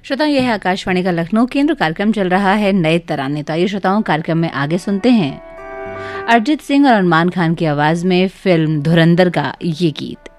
श्रोताओं, यह है आकाशवाणी का लखनऊ केंद्र। कार्यक्रम चल रहा है नए तराने। तो आइए श्रोताओं, कार्यक्रम में आगे सुनते हैं अरिजीत सिंह और अरमान खान की आवाज में फिल्म धुरंधर का ये गीत।